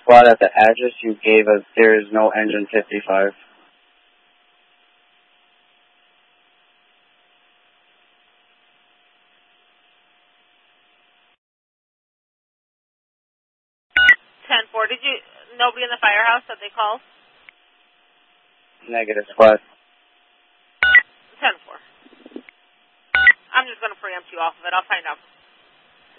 Squad, at the address you gave us, there is no engine 55. Did you, nobody in the firehouse that they called? Negative, Squad. 10-4. I'm just going to preempt you off of it. I'll find out.